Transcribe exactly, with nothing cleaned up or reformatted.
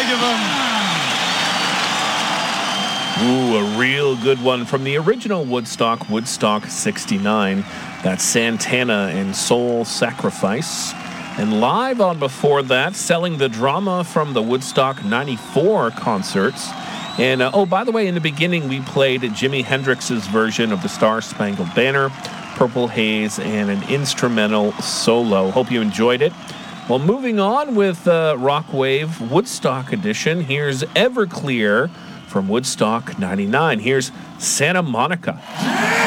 of them. Ooh, a real good one from the original Woodstock, Woodstock sixty-nine. That's Santana and Soul Sacrifice. And live on before that, Selling the Drama from the Woodstock ninety-four concerts. And, uh, oh, by the way, in the beginning, we played Jimi Hendrix's version of the Star Spangled Banner, Purple Haze, and an instrumental solo. Hope you enjoyed it. Well, moving on with uh, Rockwave Woodstock edition, here's Everclear from Woodstock ninety-nine. Here's Santa Monica.